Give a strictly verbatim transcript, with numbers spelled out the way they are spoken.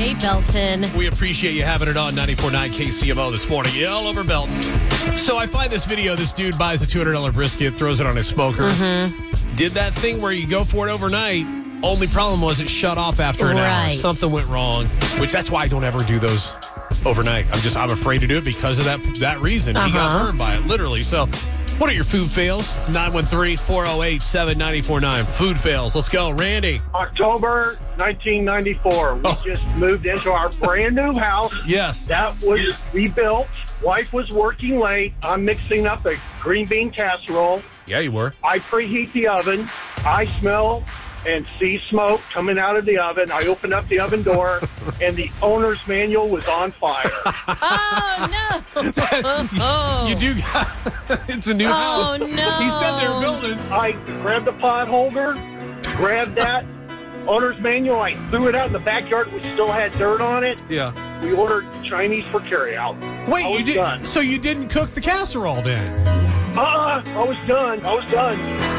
Ray Belton. We appreciate you having it on ninety-four point nine K C M O this morning. Yeah, all over Belton. So I find this video. This dude buys a two hundred dollars brisket, throws it on his smoker. Mm-hmm. Did that thing where you go for it overnight. Only problem was it shut off after an right. hour. Something went wrong, which that's why I don't ever do those overnight. I'm just, I'm afraid to do it because of that that reason. Uh-huh. He got burned by it, literally. So what are your food fails? nine one three, four oh eight, seven nine four nine. Food fails. Let's go. Randy. October nineteen ninety-four. We Oh. just moved into our brand new house. Yes. That was rebuilt. Wife was working late. I'm mixing up a green bean casserole. Yeah, you were. I preheat the oven. I smell and see smoke coming out of the oven. I open up the oven door, and the owner's manual was on fire. Oh, no. oh. You do got, it's a new Oh, house. no. He said they were building. I grabbed the pot holder, grabbed that owner's manual. I threw it out in the backyard. We still had dirt on it. Yeah. We ordered Chinese for carryout. Wait, I was you did? done. So you didn't cook the casserole then? Uh-uh. I was done. I was done.